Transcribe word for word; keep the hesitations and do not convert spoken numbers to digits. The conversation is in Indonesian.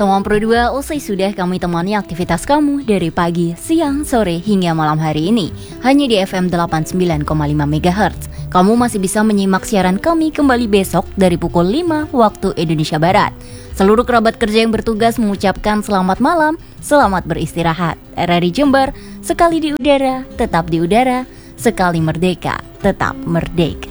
Teman Pro dua, usai sudah kami temani aktivitas kamu dari pagi, siang, sore, hingga malam hari ini hanya di F M delapan puluh sembilan koma lima megahertz. Kamu masih bisa menyimak siaran kami kembali besok dari pukul lima waktu Indonesia Barat. Seluruh kerabat kerja yang bertugas mengucapkan selamat malam, selamat beristirahat. R R I Jember, sekali di udara, tetap di udara, sekali merdeka, tetap merdeka.